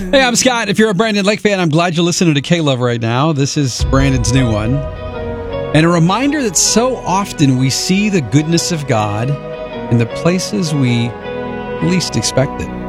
Hey, I'm Scott. If you're a Brandon Lake fan, I'm glad you're listening to K-Love right now. This is Brandon's new one. And a reminder that so often we see the goodness of God in the places we least expect it.